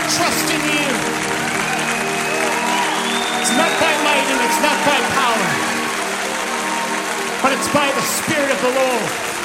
trust in you. It's not by might and it's not by power, but it's by the Spirit of the Lord.